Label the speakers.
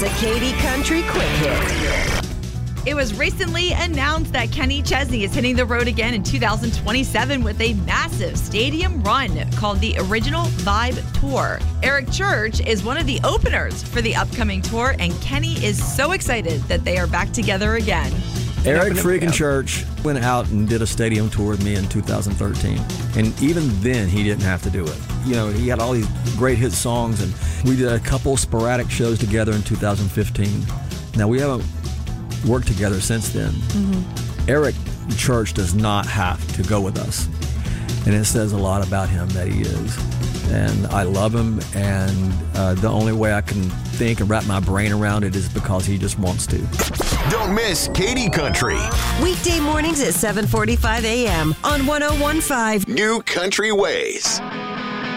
Speaker 1: a Katie Country Quick Hit.
Speaker 2: It was recently announced that Kenny Chesney is hitting the road again in 2027 with a massive stadium run called the Original Vibe Tour. Eric Church is one of the openers for the upcoming tour, and Kenny is so excited that they are back together again.
Speaker 3: Eric freaking Church went out and did a stadium tour with me in 2013. And even then, he didn't have to do it. You know, he had all these great hit songs, and we did a couple sporadic shows together in 2015. Now, we haven't worked together since then. Mm-hmm. Eric Church does not have to go with us. And it says a lot about him that he is. And I love him, and the only way I can think and wrap my brain around it is because he just wants to.
Speaker 4: Don't miss Katie Country.
Speaker 1: Weekday mornings at 7:45 a.m. on 101.5
Speaker 4: New Country Ways.